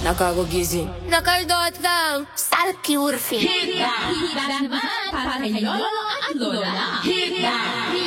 Nakagugising. Nakaldot lang. Salki urfi. Handa! Handa naman para kay Lolo at Lola. Handa!